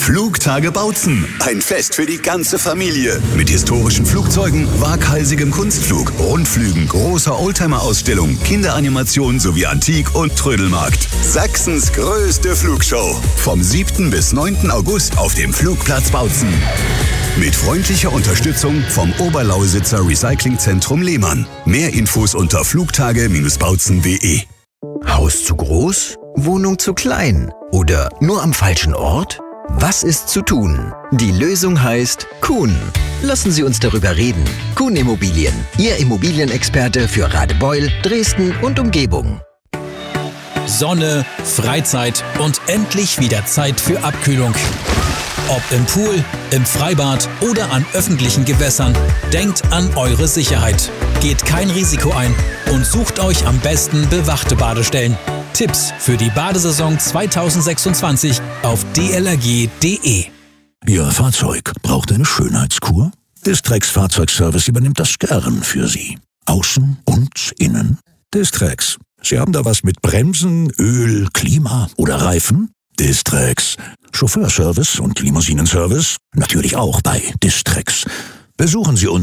Flugtage Bautzen. Ein Fest für die ganze Familie. Mit historischen Flugzeugen, waghalsigem Kunstflug, Rundflügen, großer Oldtimer-Ausstellung, Kinderanimation sowie Antik- und Trödelmarkt. Sachsens größte Flugshow. Vom 7. bis 9. August auf dem Flugplatz Bautzen. Mit freundlicher Unterstützung vom Oberlausitzer Recyclingzentrum Lehmann. Mehr Infos unter flugtage-bautzen.de. Haus zu groß? Wohnung zu klein? Oder nur am falschen Ort? Was ist zu tun? Die Lösung heißt Kuhn. Lassen Sie uns darüber reden. Kuhn Immobilien, Ihr Immobilienexperte für Radebeul, Dresden und Umgebung. Sonne, Freizeit und endlich wieder Zeit für Abkühlung. Ob im Pool, im Freibad oder an öffentlichen Gewässern, denkt an eure Sicherheit. Geht kein Risiko ein und sucht euch am besten bewachte Badestellen. Tipps für die Badesaison 2026 auf dlrg.de. Ihr Fahrzeug braucht eine Schönheitskur? Distrex Fahrzeugservice übernimmt das gern für Sie. Außen und innen. Distrex. Sie haben da was mit Bremsen, Öl, Klima oder Reifen? Distrex. Chauffeurservice und Limousinenservice? Natürlich auch bei Distrex. Besuchen Sie uns